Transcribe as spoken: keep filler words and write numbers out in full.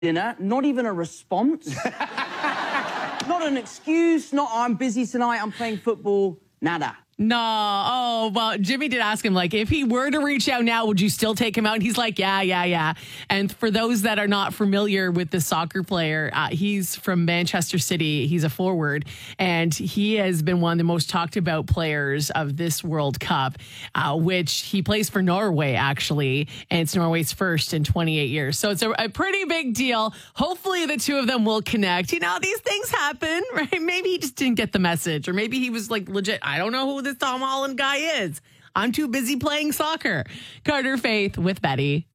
dinner, not even a response. Not an excuse, not I'm busy tonight, I'm playing football, nada. No. Oh, well, Jimmy did ask him, like, if he were to reach out now, would you still take him out? And he's like, yeah, yeah, yeah. And for those that are not familiar with the soccer player, uh, he's from Manchester City. He's a forward, and he has been one of the most talked about players of this World Cup, uh, which he plays for Norway, actually. And it's Norway's first in twenty-eight years. So it's a, a pretty big deal. Hopefully the two of them will connect. You know, these things happen, right? Maybe he just didn't get the message, or maybe he was like legit, I don't know who this Tom Holland guy is. I'm too busy playing soccer. Carter Faith with Betty.